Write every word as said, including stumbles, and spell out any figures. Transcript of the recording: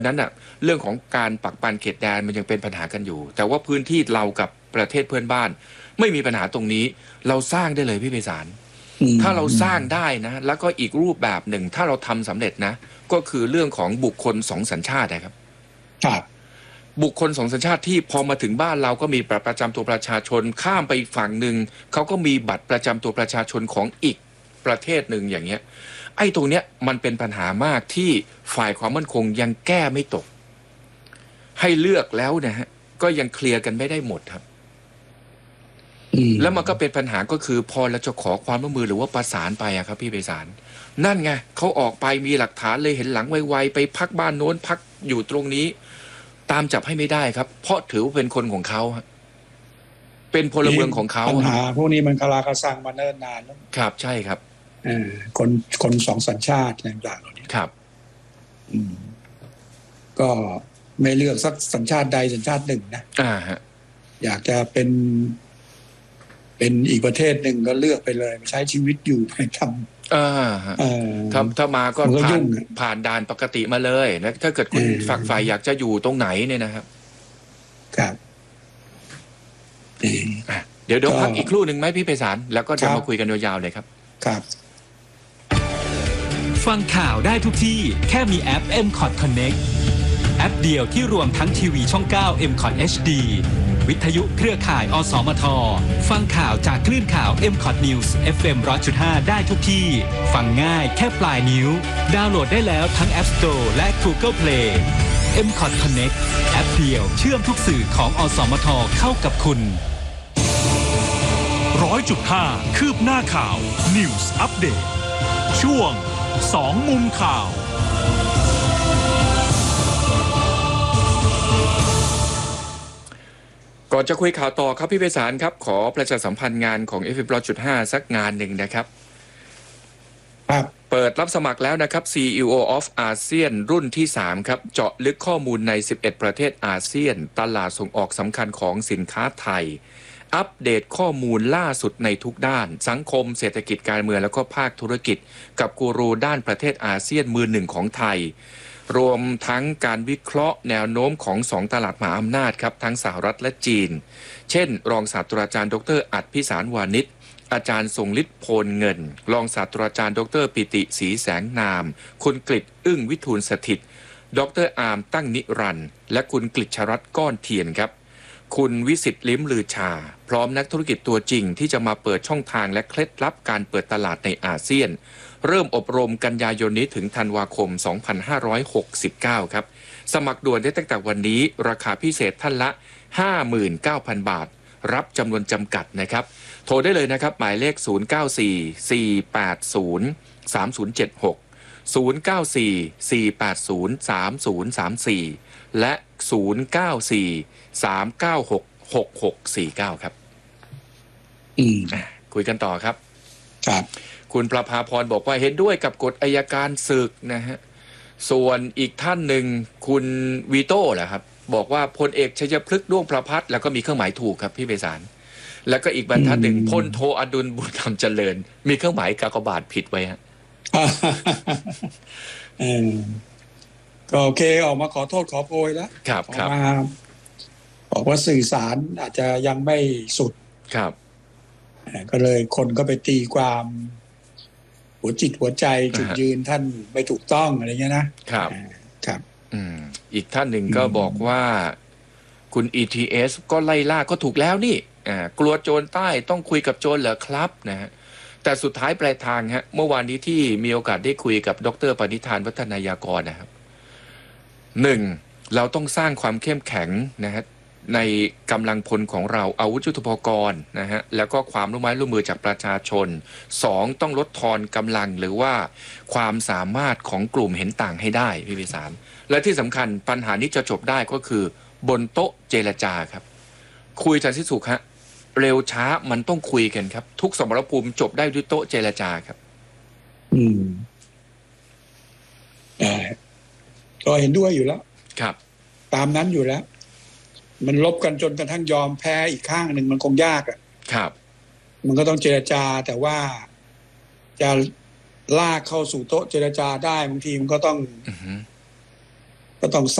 นั้นอ่ะเรื่องของการปักปันเขตแดนมันยังเป็นปัญหากันอยู่แต่ว่าพื้นที่เรากับประเทศเพื่อนบ้านไม่มีปัญหาตรงนี้เราสร้างได้เลยพี่ไพศาลถ้าเราสร้างได้นะแล้วก็อีกรูปแบบหนึ่งถ้าเราทำสำเร็จนะก็คือเรื่องของบุคคลสองสัญชาตินะครับครับบุคคลสองสัญชาติที่พอมาถึงบ้านเราก็มีบัตรประจำตัวประชาชนข้ามไปอีกฝั่งหนึ่งเขาก็มีบัตรประจำตัวประชาชนของอีกประเทศหนึ่งอย่างเงี้ยไอ้ตรงเนี้ยมันเป็นปัญหามากที่ฝ่ายความมั่นคงยังแก้ไม่ตกให้เลือกแล้วนะฮะก็ยังเคลียร์กันไม่ได้หมดครับแล้วมันก็เป็นปัญหาก็คือพอเราจะขอความร่วมมือหรือว่าประสานไปอะครับพี่ไพศาลนั่นไงเขาออกไปมีหลักฐานเลยเห็นหลังไวๆไปพักบ้านโน้นพักอยู่ตรงนี้ตามจับให้ไม่ได้ครับเพราะถือว่าเป็นคนของเขาเป็นพลเมืองของเขาปัญหาพวกนี้มันคลากระซังมาเนิ่นนานแล้วครับใช่ครับคนคนสองสัญชาติต่างๆเหล่านี้ครับก็ไม่เลือกสักสัญชาติใดสัญชาติหนึ่งนะอ่าฮะอยากจะเป็นเป็นอีกประเทศหนึ่งก็เลือกไปเลยใช้ชีวิตอยู่ไปทำอ่าฮะถ้าถ้ามาก็ผ่านผ่านด่านปกติมาเลยนะถ้าเกิดคุณฝักฝ่ายอยากจะอยู่ตรงไหนเนี่ยนะครับครับเดี๋ยวเดี๋ยวพักอีกครู่หนึ่งไหมพี่ไพศาลแล้วก็จะมาคุยกันยาวๆเลยครับครับฟังข่าวได้ทุกที่แค่มีแอป เอ็ม คอท Connect แอปเดียวที่รวมทั้งทีวีช่อง เก้า เอ็ม คอท เอช ดี วิทยุเครือข่าย อสมท ฟังข่าวจากคลื่นข่าว เอ็ม คอท News เอฟ เอ็ม หนึ่งร้อยจุดห้า ได้ทุกที่ฟังง่ายแค่ปลายนิ้วดาวน์โหลดได้แล้วทั้ง App Store และ Google Play เอ็ม คอท Connect แอปเดียวเชื่อมทุกสื่อของอสมทเข้ากับคุณร้อยจุดห้าคืบหน้าข่าว News Update ช่วงสองมุมข่าวก่อนจะคุยข่าวต่อครับพี่ไพศาลครับขอประชาสัมพันธ์งานของ เอฟ เอ็ม หนึ่งร้อยจุดห้า สักงานหนึ่งนะครับเปิดรับสมัครแล้วนะครับ ซี อี โอ of อาเซียนรุ่นที่สามครับเจาะลึกข้อมูลในสิบเอ็ดประเทศอาเซียนตลาดส่งออกสำคัญของสินค้าไทยอัปเดตข้อมูลล่าสุดในทุกด้านสังคมเศรษฐกิจการเมืองแล้วก็ภาคธุรกิจกับกูรูด้านประเทศอาเซียนมือหนึ่งของไทยรวมทั้งการวิเคราะห์แนวโน้มของสองตลาดมหาอำนาจครับทั้งสหรัฐและจีนเช่นรองศาสตราจารย์ดรอัฏฐพิสารวานิชอาจารย์ทรงฤทธิ์โพลเงินรองศาสตราจารย์ดรปิติศรีแสงนามคุณกฤษอึ้งวิทูลสถิตดรอาร์มตั้งนิรันดร์และคุณกฤษรัตน์ก้อนเทียนครับคุณวิสิทธิ์ลิ้มลือชาพร้อมนักธุรกิจตัวจริงที่จะมาเปิดช่องทางและเคล็ดลับการเปิดตลาดในอาเซียนเริ่มอบรมกันยายนนี้ถึงธันวาคมสองพันห้าร้อยหกสิบเก้าครับสมัครด่วนได้ตั้งแต่วันนี้ราคาพิเศษท่านละ ห้าหมื่นเก้าพัน บาทรับจำนวนจำกัดนะครับโทรได้เลยนะครับหมายเลขศูนย์ เก้า สี่ สี่ แปด ศูนย์ สาม ศูนย์ เจ็ด หก ศูนย์ เก้า สี่ สี่ แปด ศูนย์ สาม ศูนย์ สาม สี่และศูนย์ เก้า สี่ สาม เก้า หก หก หก สี่ เก้าครับอืมคุยกันต่อครับครับคุณประภาพรบอกว่าเห็นด้วยกับกฎอัยการศึกนะฮะส่วนอีกท่านหนึ่งคุณวีโต้แหละครับบอกว่าพลเอกชัยพฤกษ์ด้วงประภัสแล้วก็มีเครื่องหมายถูกครับพี่ไพศาลแล้วก็อีกบรรทัดหนึ่งพลโทอดุลบุญธรรมเจริญมีเครื่องหมายกากบาทผิดไว้ฮะก็โอเคออกมาขอโทษขอโพยแล้วครับครับบอกว่าสื่อสารอาจจะยังไม่สุดครับก็เลยคนก็ไปตีความหัวจิตหัวใจจุดยืนท่านไม่ถูกต้องอะไรเงี้ยนะครับครับอืมอีกท่านหนึ่งก็บอกว่าคุณ อี ที เอส ก็ไล่ล่าก็ถูกแล้วนี่อ่ากลัวโจรใต้ต้องคุยกับโจรเหรอครับนะฮะแต่สุดท้ายปลายทางฮะเมื่อวานนี้ที่มีโอกาสได้คุยกับดร.ปณิธานวัฒนายากรนะครับหนึ่งเราต้องสร้างความเข้มแข็งนะฮะในกำลังพลของเราอาวุธยุทโธปกรณ์นะฮะแล้วก็ความร่วมไม้ร่วมมือจากประชาชนสองต้องลดทอนกำลังหรือว่าความสามารถของกลุ่มเห็นต่างให้ได้พี่พิสารและที่สำคัญปัญหานี้จะจบได้ก็คือบนโต๊ะเจรจาครับคุยกันที่สุขฮะเร็วช้ามันต้องคุยกันครับทุกสมรภูมิจบได้ด้วยโต๊ะเจรจาครับอืมได้ก็เห็นด้วยอยู่แล้วครับตามนั้นอยู่แล้วมันลบกันจนกระทั่งยอมแพ้อีกข้างหนึ่งมันคงยากอ่ะครับมันก็ต้องเจรจาแต่ว่าจะลากเข้าสู่โต๊ะเจรจาได้บางทีมันก็ต้องก็ต้อง